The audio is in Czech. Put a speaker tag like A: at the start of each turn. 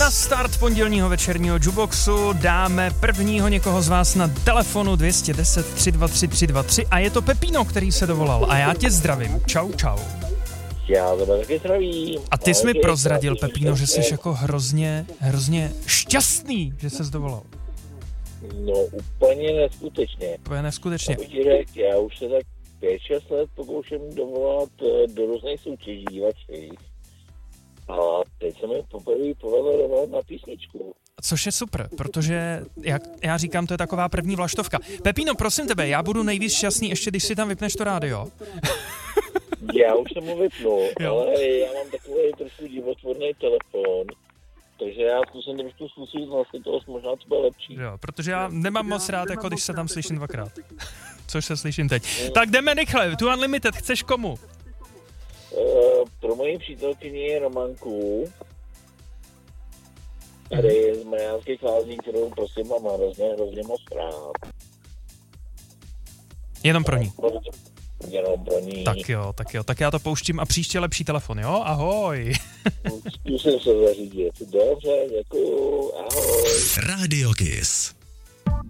A: Na start pondělního večerního Juboxu dáme prvního někoho z vás na telefonu 210 323 323 a je to Pepino, který se dovolal a já tě zdravím. Čau, čau.
B: Já to taky zdravím.
A: A ty jsi mi prozradil, Pepino, že jsi jako hrozně šťastný, že ses dovolal.
B: No úplně neskutečně.
A: Úplně neskutečně.
B: Abych ti řekl, já už se tak 5-6 let pokouším dovolat do různých soutěží vašich. A teď se mi poprvé povedlo dovolat na písničku.
A: Což je super, protože, jak já říkám, to je taková první vlaštovka. Pepino, prosím tebe, já budu nejvíc šťastný, ještě když si tam vypneš to rádio.
B: Já už jsem ho vypnul, ale já mám takový trošku divotvorný telefon, takže já zkusím trošku slušit vlastně toho, možná to bude lepší.
A: Jo, protože já nemám moc rád, jako když se tam slyším dvakrát. Což se slyším teď. Tak jdeme rychle, tu Unlimited, chceš komu?
B: Pro moji přítelkyni Romanku, tady z Mariánských Lázní, kterou prosím mám hrozně moc rád.
A: Jenom pro ní.
B: Jenom pro ní.
A: Tak jo, tak já to pouštím a příště lepší telefon, jo? Ahoj.
B: Zkusím se zařídit. Dobře, děkuju, ahoj.
C: Radio Kiss.